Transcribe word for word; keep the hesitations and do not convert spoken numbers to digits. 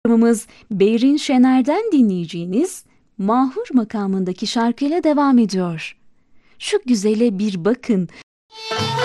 Programımız Beyrin Şener'den dinleyeceğiniz Mahur makamındaki şarkıyla devam ediyor. Şu güzele bir bakın.